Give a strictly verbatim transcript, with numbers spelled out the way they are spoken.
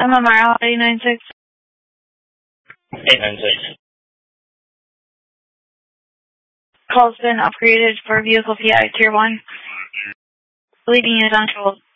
M M R eight nine six. eight nine six. Call's been upgraded for vehicle P I Tier one. Leading is on hold.